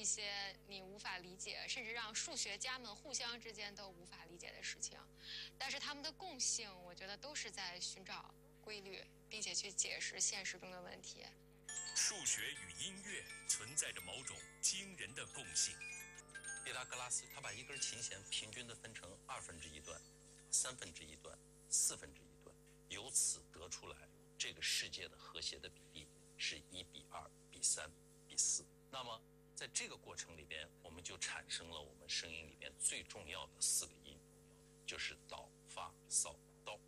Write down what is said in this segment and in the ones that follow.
些你无法理解，甚至让数学家们互相之间都无法理解的事情。但是他们的共性，我觉得都是在寻找规律，并且去解释现实中的问题。 数学与音乐存在着某种惊人的共性。 毕达哥拉斯他把一根琴弦平均地分成1/2段、1/3段、1/4段，由此得出来这个世界的和谐的比例是1:2:3:4。那么在这个过程里边，我们就产生了我们声音里边最重要的4个音，就是导、发、骚、到。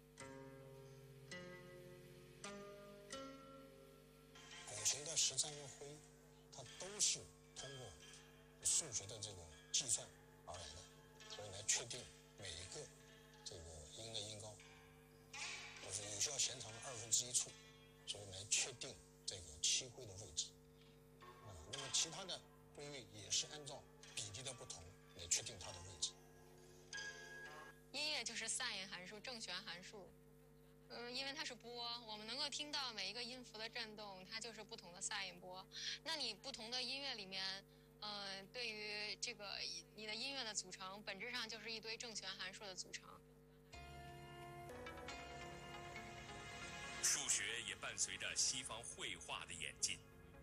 古琴的13个徽，它都是通过数学的这个计算而来的，所以来确定每一个这个音的音高，就是有效弦长的1/2处，所以来确定这个7徽的位置。那么其他的规律也是按照比例的不同来确定它的位置。 音乐就是萨因函数、正弦函数。因为它是波，我们能够听到每一个音符的振动，它就是不同的萨因波。那你不同的音乐里面，对于这个你的音乐的组成，本质上就是一堆正弦函数的组成。 数学也伴随着西方绘画的演进。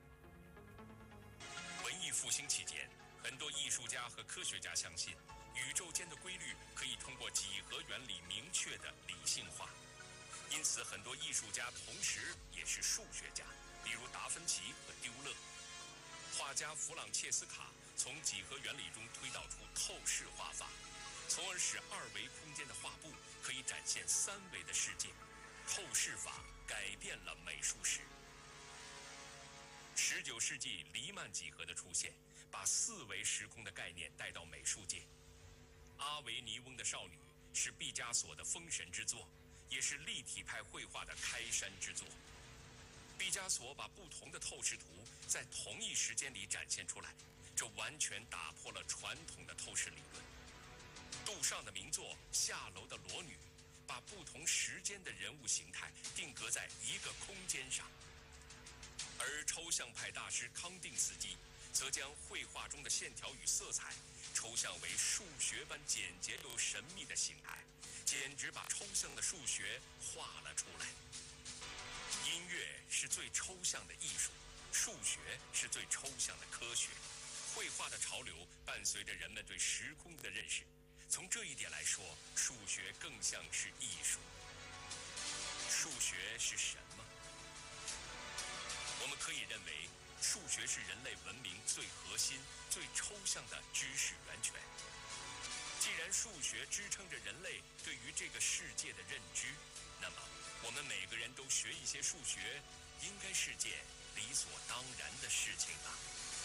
文艺复兴期间，很多艺术家和科学家相信，宇宙间的规律可以通过几何原理明确的理性化。因此，很多艺术家同时也是数学家，比如达芬奇和丢勒。画家弗朗切斯卡从几何原理中推导出透视画法，从而使2维空间的画布可以展现3维的世界。透视法改变了美术史。19世纪黎曼几何的出现，把4维时空的概念带到美术界。阿维尼翁的少女是毕加索的封神之作，也是立体派绘画的开山之作。毕加索把不同的透视图在同一时间里展现出来，这完全打破了传统的透视理论。杜尚的名作《下楼的裸女》把不同时间的人物形态定格在一个空间上，而抽象派大师康定斯基则将绘画中的线条与色彩抽象为数学般简洁又神秘的形态，简直把抽象的数学画了出来。音乐是最抽象的艺术，数学是最抽象的科学。绘画的潮流伴随着人们对时空的认识。从这一点来说，数学更像是艺术。数学是什么？我们可以认为，数学是人类文明最核心、最抽象的知识源泉。既然数学支撑着人类对于这个世界的认知，那么我们每个人都学一些数学，应该是件理所当然的事情吧。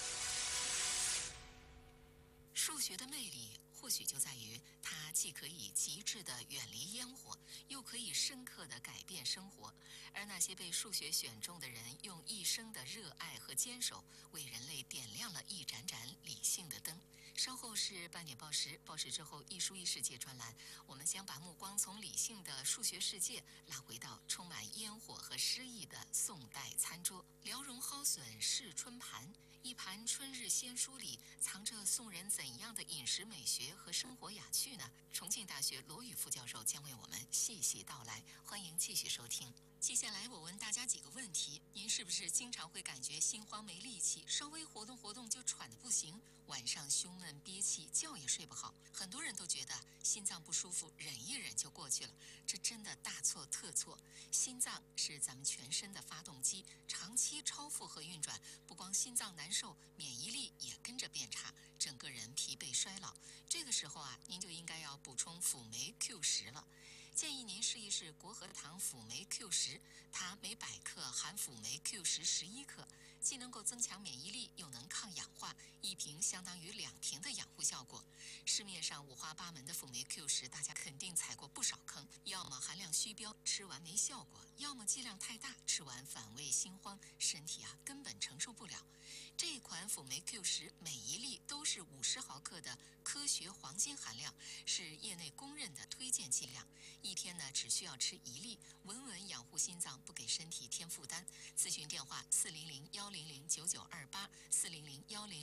数学的魅力或许就在于它既可以极致地远离烟火，又可以深刻地改变生活。而那些被数学选中的人，用一生的热爱和坚守，为人类点亮了一盏盏理性的灯。稍后是半点报时，报时之后艺术异世界专栏，我们将把目光从理性的数学世界拉回到充满烟火和诗意的宋代餐桌。辽荣蒿笋试春盘，一盘春日鲜蔬里藏着宋人怎样的饮食美学和生活雅趣呢？重庆大学罗宇副教授将为我们细细道来，欢迎继续收听。接下来我问大家几个问题，您是不是经常会感觉心慌没力气，稍微活动活动就喘得不行，晚上胸闷憋气，觉也睡不好？很多人都觉得心脏不舒服忍一忍就过去了，这真的大错特错。心脏是咱们全身的发动机，长期超负荷运转，不光心脏难受，免疫力也跟着变差，整个人疲惫衰老。这个时候啊，您就应该要补充辅酶 Q10了。建议您试一试国和堂辅酶 Q10，它每100克含辅酶 Q1011克，既能够增强免疫力，又能抗氧化，一瓶相当于2瓶的养护效果。市面上五花八门的辅酶 Q10，大家肯定踩过不少坑，要么含量虚标，吃完没效果，要么剂量太大，吃完反胃心慌，身体啊根本承受不了。这款辅酶 Q10每一粒都是50毫克的科学黄金含量，是业内公认的推荐剂量。一天呢只需要吃1粒，稳稳养护心脏，不给身体添负担。咨询电话：400-100-9928，400-100。